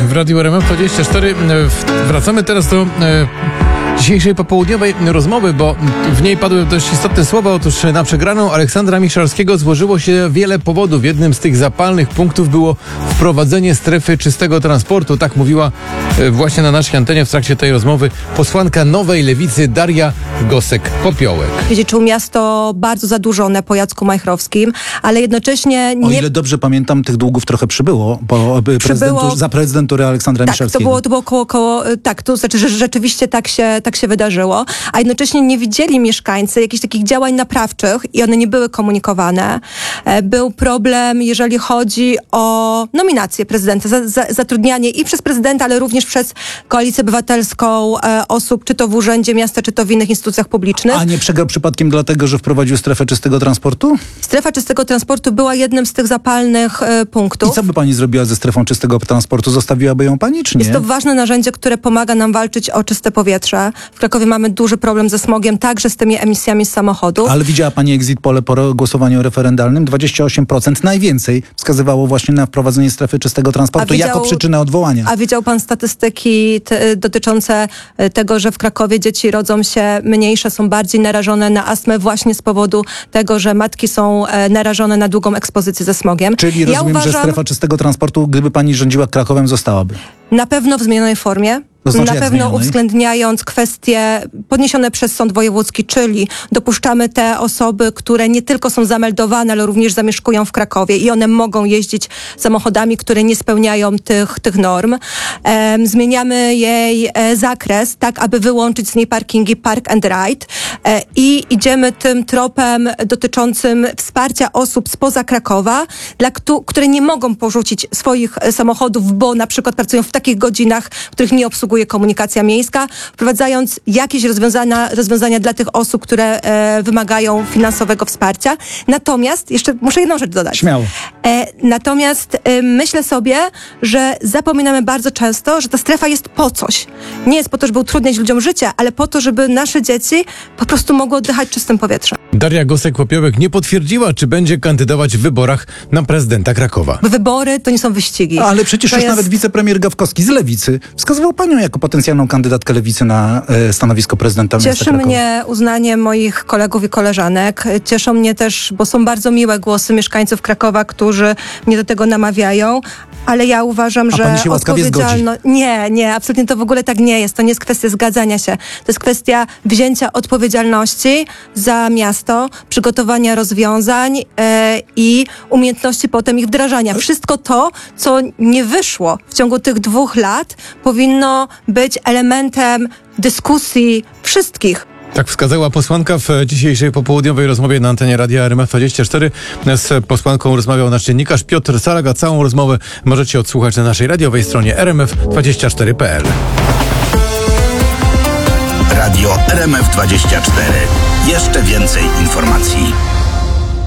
w Radiu RMF24. Wracamy teraz do dzisiejszej popołudniowej rozmowy, bo w niej padły dość istotne słowa. Otóż na przegraną Aleksandra Miszalskiego złożyło się wiele powodów. Jednym z tych zapalnych punktów było wprowadzenie strefy czystego transportu. Tak mówiła właśnie na naszej antenie w trakcie tej rozmowy posłanka Nowej Lewicy Daria Gosek-Popiołek. Dziedziczył miasto bardzo zadłużone po Jacku Majchrowskim, ale jednocześnie nie... O ile dobrze pamiętam, tych długów trochę przybyło, za prezydentury Aleksandra Miszalskiego. To było koło tak, to znaczy, że rzeczywiście tak się wydarzyło, a jednocześnie nie widzieli mieszkańcy jakichś takich działań naprawczych i one nie były komunikowane. Był problem, jeżeli chodzi o nominację prezydenta, zatrudnianie i przez prezydenta, ale również przez Koalicję Obywatelską osób, czy to w Urzędzie Miasta, czy to w innych instytucjach publicznych. A nie przegrał przypadkiem dlatego, że wprowadził strefę czystego transportu? Strefa czystego transportu była jednym z tych zapalnych punktów. I co by pani zrobiła ze strefą czystego transportu? Zostawiłaby ją pani, czy nie? Jest to ważne narzędzie, które pomaga nam walczyć o czyste powietrze. W Krakowie mamy duży problem ze smogiem, także z tymi emisjami z samochodów. Ale widziała pani exit pole po głosowaniu referendalnym? 28% najwięcej wskazywało właśnie na wprowadzenie strefy czystego transportu jako przyczynę odwołania. A widział pan statystyki dotyczące tego, że w Krakowie dzieci rodzą się mniejsze, są bardziej narażone na astmę właśnie z powodu tego, że matki są narażone na długą ekspozycję ze smogiem. Czyli rozumiem, że strefa czystego transportu, gdyby pani rządziła Krakowem, zostałaby? Na pewno w zmienionej formie. To znaczy na pewno uwzględniając kwestie podniesione przez Sąd Wojewódzki, czyli dopuszczamy te osoby, które nie tylko są zameldowane, ale również zamieszkują w Krakowie i one mogą jeździć samochodami, które nie spełniają tych norm. Zmieniamy jej zakres, tak aby wyłączyć z niej parkingi park and ride i idziemy tym tropem dotyczącym wsparcia osób spoza Krakowa, które nie mogą porzucić swoich samochodów, bo na przykład pracują w takich godzinach, których nie obsługuje komunikacja miejska, wprowadzając jakieś rozwiązania dla tych osób, które wymagają finansowego wsparcia. Natomiast, jeszcze muszę jedną rzecz dodać. Śmiało. Natomiast myślę sobie, że zapominamy bardzo często, że ta strefa jest po coś. Nie jest po to, żeby utrudniać ludziom życie, ale po to, żeby nasze dzieci po prostu mogły oddychać czystym powietrzem. Daria Gosek-Popiołek nie potwierdziła, czy będzie kandydować w wyborach na prezydenta Krakowa. Wybory to nie są wyścigi. Ale przecież już nawet wicepremier Gawkowski z Lewicy wskazywał panią jako potencjalną kandydatkę Lewicy na stanowisko prezydenta miasta Krakowa. Cieszy mnie uznanie moich kolegów i koleżanek. Cieszą mnie też, bo są bardzo miłe głosy mieszkańców Krakowa, którzy mnie do tego namawiają, ale ja uważam, że pani się łaskawie zgodzi? Nie, absolutnie to w ogóle tak nie jest. To nie jest kwestia zgadzania się. To jest kwestia wzięcia odpowiedzialności za miasto, przygotowania rozwiązań i umiejętności potem ich wdrażania. Wszystko to, co nie wyszło w ciągu tych 2 lat, powinno być elementem dyskusji wszystkich. Tak wskazała posłanka w dzisiejszej popołudniowej rozmowie na antenie Radia RMF24. Z posłanką rozmawiał nasz dziennikarz Piotr Salaga. Całą rozmowę możecie odsłuchać na naszej radiowej stronie rmf24.pl. Radio RMF24. Jeszcze więcej informacji.